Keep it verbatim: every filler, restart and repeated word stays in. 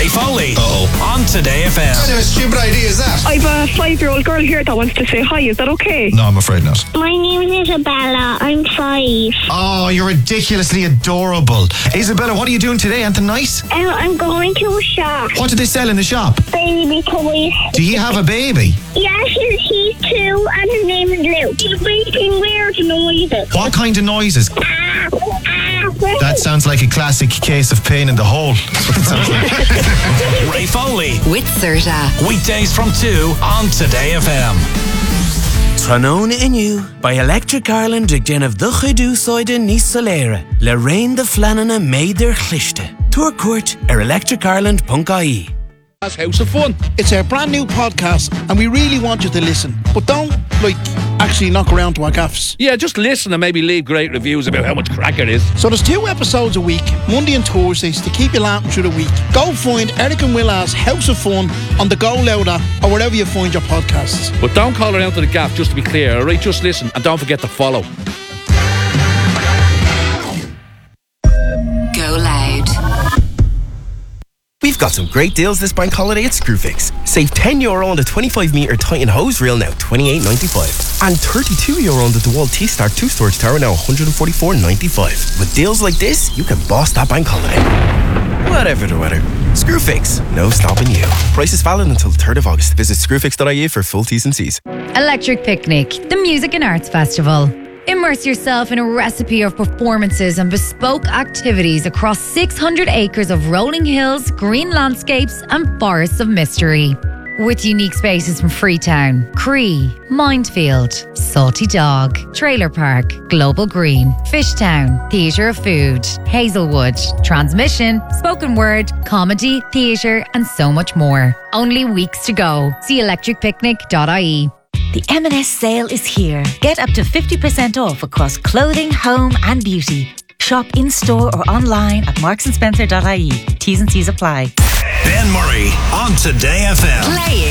Ray Foley. Uh-oh. On Today F M. What kind of a stupid idea is that? I've a five-year-old girl here that wants to say hi. Is that okay? No, I'm afraid not. My name is Isabella. I'm five. Oh, you're ridiculously adorable. Isabella, what are you doing today? Anything nice? Um, I'm going to a shop. What do they sell in the shop? Baby toys. Do you have a baby? Yes, he's, he's two, and his name is Luke. He's making weird noises. What kind of noises? Ah, ah. That sounds like a classic case of pain in the hole. That's what it sounds like. Ray Foley. With Serta. Weekdays from two on Today F M. Trónóna inniu by Electric Ireland ag déanamh do chuidú sóide níos soléire le raon de fleanana méidir chlichte. Tuair cuairt ar electric ireland dot I E. House of Fun. It's our brand new podcast and we really want you to listen. But don't, like, actually knock around to our gaffs. Yeah, just listen and maybe leave great reviews about how much crack it is. So there's two episodes a week, Monday and Thursdays, to keep you laughing through the week. Go find Eric and Willa's House of Fun on the Go Louder or wherever you find your podcasts. But don't call around to the gaff, just to be clear, alright? Just listen and don't forget to follow. Go loud. We've got some great deals this bank holiday at Screwfix. Save ten euro on the twenty-five metre Titan hose reel, now twenty-eight ninety-five. And thirty-two euro on the DeWalt T-Star two storage tower, now one forty-four ninety-five. With deals like this, you can boss that bank holiday. Whatever the weather. Screwfix, no stopping you. Prices valid until the third of August. Visit screwfix dot I E for full T's and C's. Electric Picnic, the Music and Arts Festival. Immerse yourself in a recipe of performances and bespoke activities across six hundred acres of rolling hills, green landscapes and forests of mystery. With unique spaces from Freetown, Cree, Mindfield, Salty Dog, Trailer Park, Global Green, Fishtown, Theatre of Food, Hazelwood, Transmission, Spoken Word, Comedy, Theatre and so much more. Only weeks to go. See electric picnic dot I E. The M and S sale is here. Get up to fifty percent off across clothing, home and beauty. Shop in-store or online at marks and spencer dot I E. T's and C's apply. Ben Murray on Today F M. Playing